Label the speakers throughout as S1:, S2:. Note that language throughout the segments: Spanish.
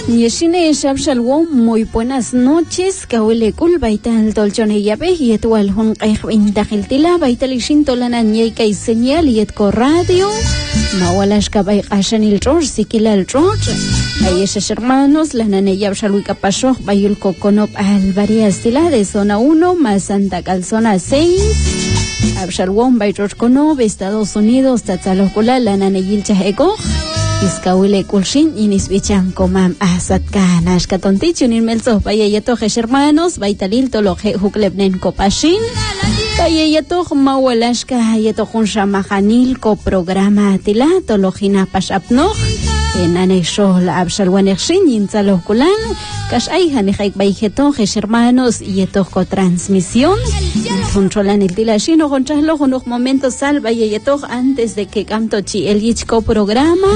S1: Yeshine Shabshalom, muy buenas noches. Kawile kul baital dolchone yabe yet wal hun qaykh indakil tila baital ishin tolanan yay señal yet ko radio. Mawalash ka bay qashanil ror sikilal ror. Ayesha hermanos la nane yabshalwi kapasho bayul kokonop al varias tila de zona 1 más Santa Calzona 6. Abshalom bay ror kono Estados Unidos tatzalokula la nane yilcha ego. Iskawile kulshin inis bichan komam asat kanas katontichun in melso bayeyato hermanos baitalil toloje huklebnen kopashin bayeyato mawalashka yeto hunshamahanil ko programa tila tolojina pashapno enane shol abshalwanershin intzalokulan kash ayhan haik bayeto hermanos yeto ko transmisión controlan el tilashin o controlo unos momentos salva yeto antes de que canto chi el yichko programa.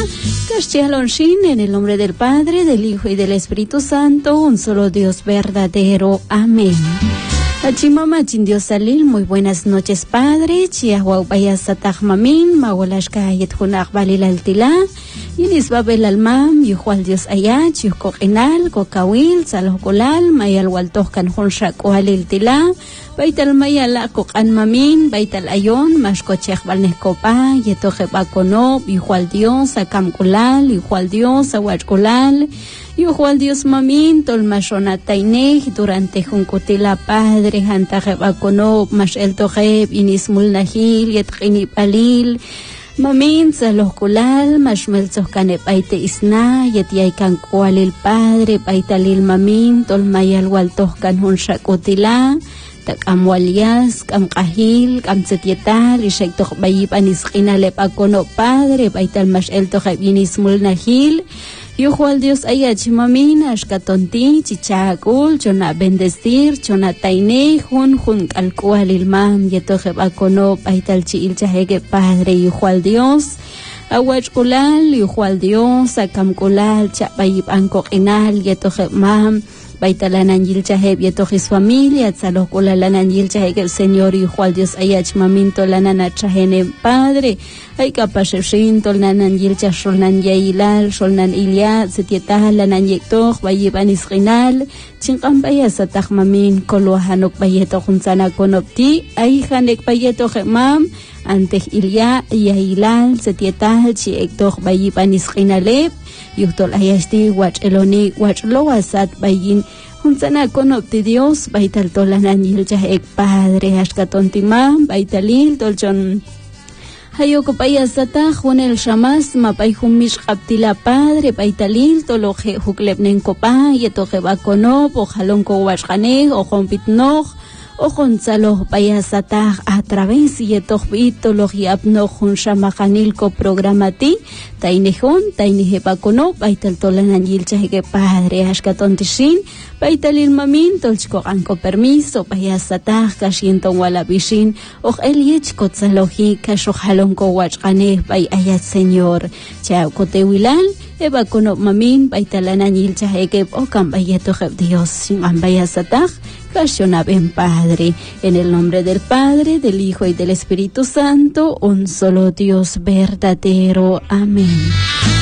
S1: En el nombre del Padre, del Hijo y del Espíritu Santo, un solo Dios verdadero. Amén. Achimama Dios Salil, muy buenas noches, Padre. Chiahuau Bayasatach Mamin, Mawalashka Yethunak Balil Altila, Yinis Babel Almam, Yuhual Dios Ayach, Yukokinal, Kokawil, Salokolal, Mayal Waltohkan Honshak Walil Tila, Baital Mayala Kokan Mamin, Baital Ayon, Mashkochech Balneskopa, Yetoje Bakono, Yuhual Dios, Akamkulal, Yuhual Dios, Awachkulal, Yuhual Dios Mamin, Tolmashona Tainej, durante Juncutila Padre, Hantaje Bakono, Mashel Tojeb, Inismul Nahil, Yetrini Palil, Mamin, Saloskulal, Mashmelzos Kane Paite Isna, Yetiaikan Kualil Padre, Paitalil Mamin, Tolmayal Waltohkan Hunshakutila, Takamwalias, Kamkahil, Kamsetietal, Ishektok Bayip Anisqina Lepakono Padre, Paital Mashel Tojeb, Inismul Nahil, Yuhual Dios Ayach Mamin, Ashkatonti, Chichakul, Chona Bendecir, Chona Taine, Jun Kalkual Ilmam, Yetoje Bakono, Paital Chiil Chahege Padre, Yuhual Dios, Awachkulal, Yuhual Dios, Akamkulal, Chapayip Ankokinal, Yetoje Mam, Baitalanan Yilchaheb, Yetoje su familia, Tzalokulalan Yilchaheg, el Señor, Yuhual Dios Ayach Mamin, Tolanana Chahene Padre, Ay kapasheshin tolnanan yilcha sholnan yailal sholnan ilya setietal lanan yektoh bayiban isqinal chinqan bayasa takhmamin kolwahanok bayeto khunsana konopti ay hanek bayeto khemam ante ilya yailal setietal chi ektoh bayiban isqinaleb yuhtol ayasti wacheloni wachlowasat bayin Hunsana konopti Dios baital tolanan yilcha ek Padre ashkatontima baitalil tolchon Hayoko payasata Juanel Shamas mapay humish kaptila Padre paitalil toloje huklebnen kopa yetoje bakono ojalon ko washkane o jompitnog o gonzalo payasata a través yetoj bitolog yapno jun shamajanil ko programati tainejon taineje bakono paital tolanan yilchege Padre ashkatontishin paitalil mamin tolchko anko permiso payasata kashienton wala bishin o el yechko tzaloji kashojalon ko wachkane pay ayat Señor chao kotewilal eba kono mamin baitalanan yilchaheke o cambayeto Dios sin ambayasatach kashona ben Padre en el nombre del Padre del Hijo y del Espíritu Santo un solo Dios verdadero. Amén.